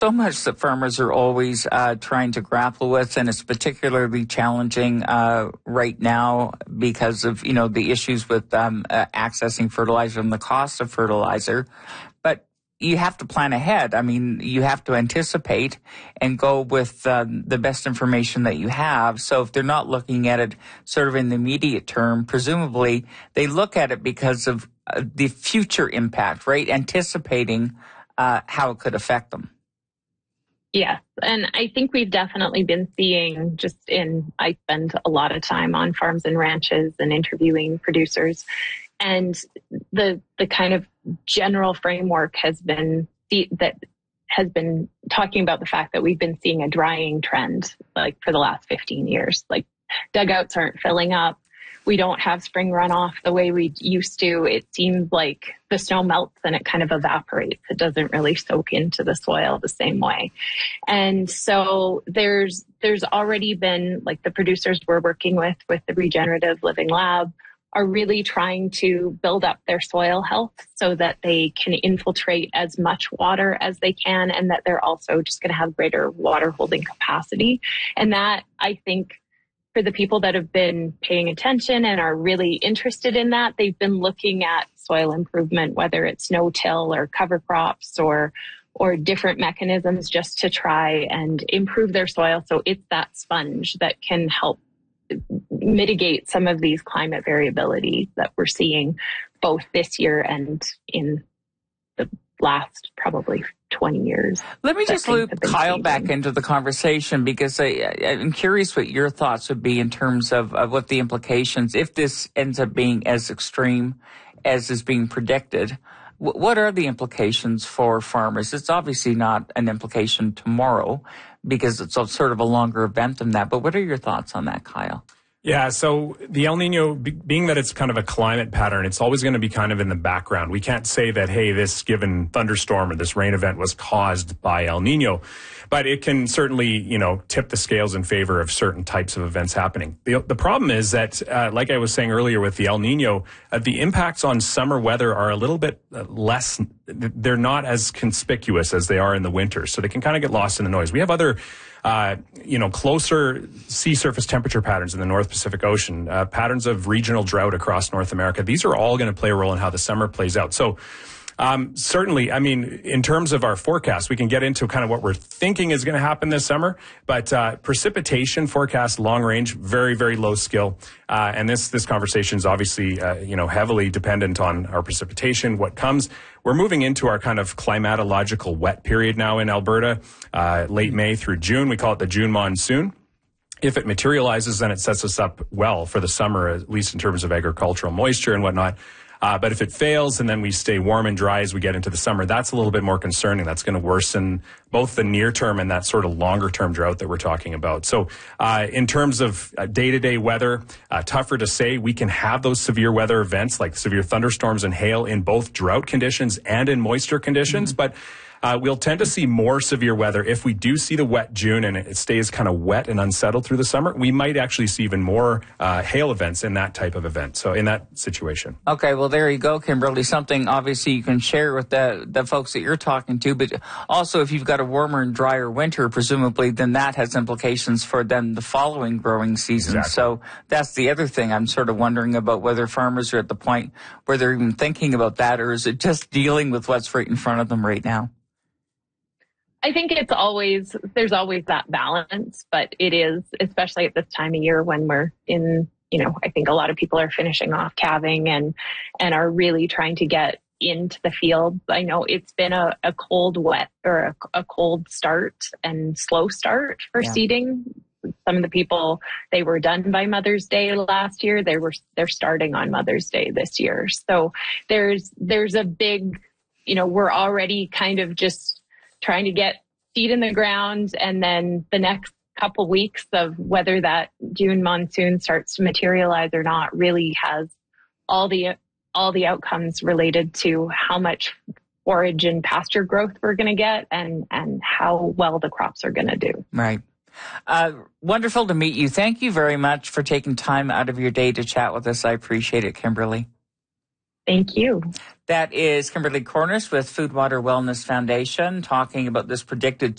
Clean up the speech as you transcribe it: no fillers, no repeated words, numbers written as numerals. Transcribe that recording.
so much that farmers are always trying to grapple with, and it's particularly challenging right now because of, the issues with accessing fertilizer and the cost of fertilizer. But you have to plan ahead. I mean, you have to anticipate and go with the best information that you have. So if they're not looking at it sort of in the immediate term, presumably they look at it because of the future impact, right? Anticipating how it could affect them. Yes. And I think we've definitely been seeing I spend a lot of time on farms and ranches and interviewing producers. And the kind of general framework has been talking about the fact that we've been seeing a drying trend, like for the last 15 years. Like dugouts aren't filling up. We don't have spring runoff the way we used to. It seems like the snow melts and it kind of evaporates. It doesn't really soak into the soil the same way. And so there's already been, like, the producers we're working with the Regenerative Living Lab are really trying to build up their soil health so that they can infiltrate as much water as they can, and that they're also just going to have greater water holding capacity. And that, I think, for the people that have been paying attention and are really interested in that, they've been looking at soil improvement, whether it's no-till or cover crops or different mechanisms just to try and improve their soil. So it's that sponge that can help mitigate some of these climate variability that we're seeing both this year and in the last probably 20 years. Let me just loop Kyle back into the conversation, because I'm curious what your thoughts would be in terms of what the implications, if this ends up being as extreme as is being predicted. What are the implications for farmers? It's obviously not an implication tomorrow because it's sort of a longer event than that. But what are your thoughts on that, Kyle? Yeah, so the El Nino, being that it's kind of a climate pattern, it's always going to be kind of in the background. We can't say that, hey, this given thunderstorm or this rain event was caused by El Nino, but it can certainly, tip the scales in favor of certain types of events happening. The problem is that, like I was saying earlier with the El Nino, the impacts on summer weather are a little bit less, they're not as conspicuous as they are in the winter, so they can kind of get lost in the noise. We have other closer sea surface temperature patterns in the North Pacific Ocean, patterns of regional drought across North America. These are all going to play a role in how the summer plays out. So certainly, I mean, in terms of our forecast, we can get into kind of what we're thinking is going to happen this summer. But precipitation forecast, long range, very, very low skill. And this conversation is obviously, heavily dependent on our precipitation, what comes. We're moving into our kind of climatological wet period now in Alberta, late May through June. We call it the June monsoon. If it materializes, then it sets us up well for the summer, at least in terms of agricultural moisture and whatnot. But if it fails and then we stay warm and dry as we get into the summer, that's a little bit more concerning. That's going to worsen both the near term and that sort of longer term drought that we're talking about. So in terms of day-to-day weather, tougher to say. We can have those severe weather events like severe thunderstorms and hail in both drought conditions and in moisture conditions. But we'll tend to see more severe weather. If we do see the wet June and it stays kind of wet and unsettled through the summer, we might actually see even more hail events in that type of event. So in that situation. Okay, well, there you go, Kimberly. Something obviously you can share with the folks that you're talking to, but also if you've got a warmer and drier winter, presumably, then that has implications for then the following growing season. Exactly. So that's the other thing. I'm sort of wondering about whether farmers are at the point where they're even thinking about that, or is it just dealing with what's right in front of them right now? I think there's always that balance, but it is, especially at this time of year when we're in, I think a lot of people are finishing off calving and are really trying to get into the field. I know it's been a cold, wet, or a cold start and slow start for seeding. Some of the people, they were done by Mother's Day last year. They're starting on Mother's Day this year. So there's a big, we're already kind of just trying to get seed in the ground, and then the next couple weeks of whether that June monsoon starts to materialize or not really has all the outcomes related to how much forage and pasture growth we're going to get and how well the crops are going to do. Right. Wonderful to meet you. Thank you very much for taking time out of your day to chat with us. I appreciate it, Kimberly. Thank you. That is Kimberly Cornish with Food Water Wellness Foundation talking about this predicted